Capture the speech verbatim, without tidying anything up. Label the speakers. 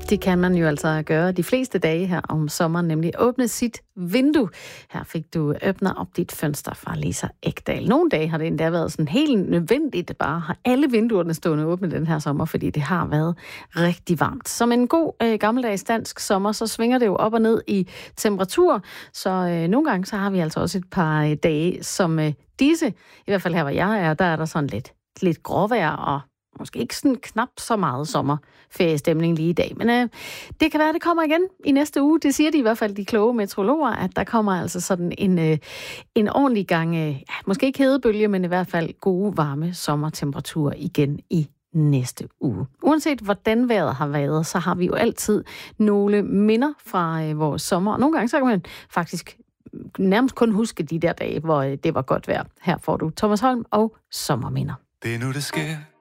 Speaker 1: Det kan man jo altså gøre de fleste dage her om sommeren, nemlig åbne sit vindue. Her fik du åbnet op dit fønster fra Lisa Ekdahl. Nogle dage har det endda været sådan helt nødvendigt bare at have alle vinduerne stående åbne den her sommer, fordi det har været rigtig varmt. Som en god øh, gammeldags dansk sommer, så svinger det jo op og ned i temperatur, så øh, nogle gange så har vi altså også et par øh, dage som øh, disse. I hvert fald her, hvor jeg er, der er der sådan lidt, lidt gråvejr og måske ikke sådan knap så meget sommerferiestemning lige i dag, men øh, det kan være, at det kommer igen i næste uge. Det siger de i hvert fald, de kloge meteorologer, at der kommer altså sådan en, øh, en ordentlig gang, øh, måske ikke hedebølge, men i hvert fald gode, varme sommertemperaturer igen i næste uge. Uanset hvordan vejret har været, så har vi jo altid nogle minder fra øh, vores sommer, og nogle gange så kan man faktisk nærmest kun huske de der dage, hvor øh, det var godt vejr. Her får du Thomas Holm og Sommerminder.
Speaker 2: Det er nu, det sker.